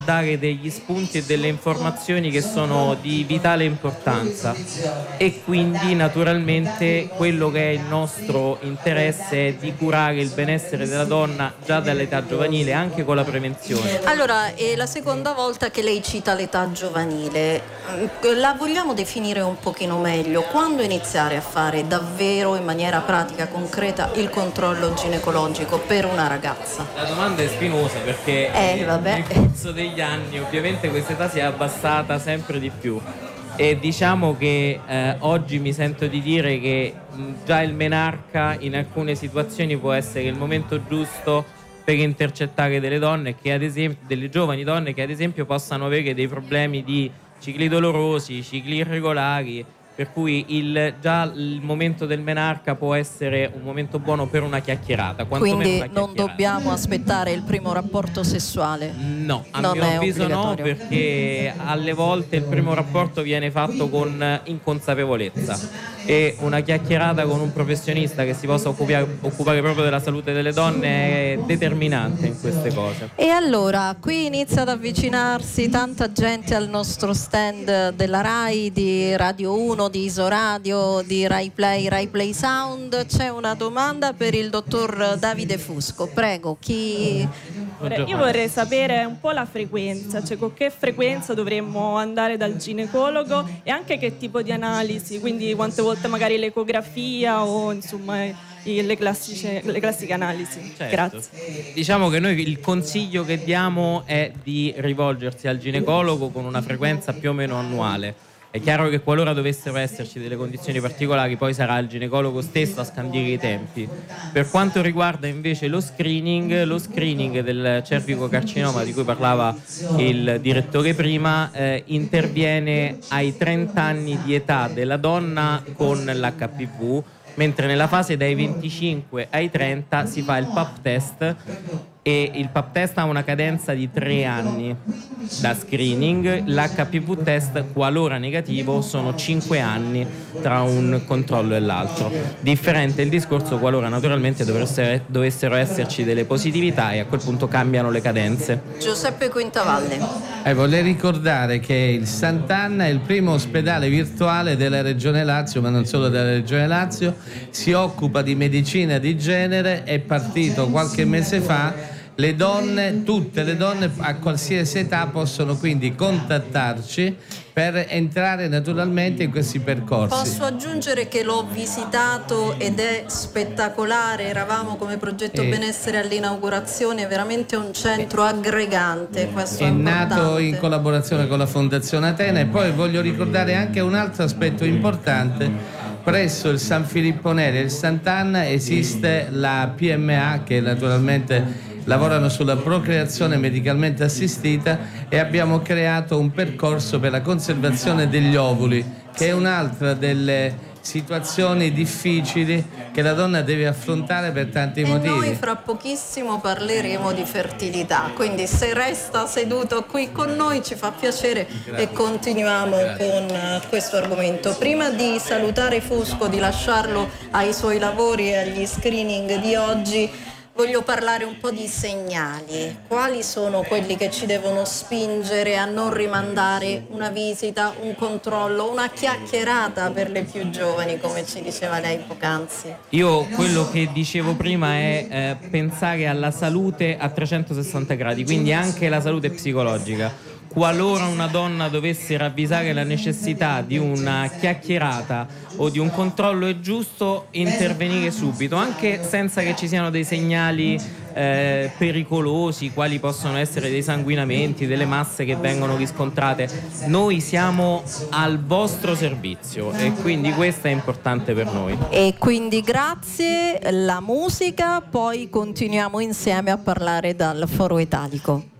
dare degli spunti e delle informazioni che sono di vitale importanza, e quindi naturalmente quello che è il nostro interesse è di curare il benessere della donna già dall'età giovanile, anche con la prevenzione. Allora, è la seconda volta che lei cita l'età giovanile, la vogliamo definire un pochino meglio? Quando iniziare a fare davvero in maniera pratica, concreta, il controllo ginecologico per una ragazza? La domanda è spinosa perché nel corso degli anni ovviamente questa età si è abbassata sempre di più, e diciamo che oggi mi sento di dire che già il menarca in alcune situazioni può essere il momento giusto per intercettare delle donne che, ad esempio, delle giovani donne che ad esempio possano avere dei problemi di cicli dolorosi, cicli irregolari, per cui già il momento del menarca può essere un momento buono per una chiacchierata. Quindi non dobbiamo aspettare il primo rapporto sessuale? No, a mio avviso no, perché alle volte il primo rapporto viene fatto con inconsapevolezza, e una chiacchierata con un professionista che si possa occupare proprio della salute delle donne è determinante in queste cose. E allora, qui inizia ad avvicinarsi tanta gente al nostro stand della RAI, di Radio 1, di Isoradio, di Rai Play Sound. C'è una domanda per il dottor Davide Fusco. Prego, chi... Io vorrei sapere un po' la frequenza, cioè con che frequenza dovremmo andare dal ginecologo, e anche che tipo di analisi, quindi quante volte magari l'ecografia o insomma le classiche analisi. Certo. Grazie. Diciamo che noi il consiglio che diamo è di rivolgersi al ginecologo con una frequenza più o meno annuale. È chiaro che qualora dovessero esserci delle condizioni particolari, poi sarà il ginecologo stesso a scandire i tempi. Per quanto riguarda invece lo screening del cervicocarcinoma di cui parlava il direttore prima, interviene ai 30 anni di età della donna con l'HPV, mentre nella fase dai 25 ai 30 si fa il pap test, e il pap test ha una cadenza di 3 anni da screening. L'HPV test, qualora negativo, sono 5 anni tra un controllo e l'altro. Differente il discorso qualora naturalmente dovessero esserci delle positività, e a quel punto cambiano le cadenze. Giuseppe Quintavalle. Vorrei ricordare che il Sant'Anna è il primo ospedale virtuale della Regione Lazio, ma non solo della Regione Lazio. Si occupa di medicina di genere, è partito qualche mese fa. Le donne, tutte le donne a qualsiasi età possono quindi contattarci per entrare naturalmente in questi percorsi. Posso aggiungere che l'ho visitato ed è spettacolare. Eravamo come progetto benessere all'inaugurazione, è veramente un centro aggregante. Questo è nato in collaborazione con la Fondazione Atena. E poi voglio ricordare anche un altro aspetto importante: presso il San Filippo Neri e il Sant'Anna esiste la PMA, che naturalmente lavorano sulla procreazione medicalmente assistita, e abbiamo creato un percorso per la conservazione degli ovuli, che è un'altra delle situazioni difficili che la donna deve affrontare per tanti motivi. Noi fra pochissimo parleremo di fertilità, quindi se resta seduto qui con noi ci fa piacere. Grazie. E continuiamo con questo argomento. Prima di salutare Fusco, di lasciarlo ai suoi lavori e agli screening di oggi, voglio parlare un po' di segnali. Quali sono quelli che ci devono spingere a non rimandare una visita, un controllo, una chiacchierata per le più giovani, come ci diceva lei poc'anzi? Io quello che dicevo prima è pensare alla salute a 360 gradi, quindi anche la salute psicologica. Qualora una donna dovesse ravvisare la necessità di una chiacchierata o di un controllo, è giusto intervenire subito, anche senza che ci siano dei segnali pericolosi, quali possono essere dei sanguinamenti, delle masse che vengono riscontrate. Noi siamo al vostro servizio, e quindi questo è importante per noi. E quindi grazie, la musica, poi continuiamo insieme a parlare dal Foro Italico.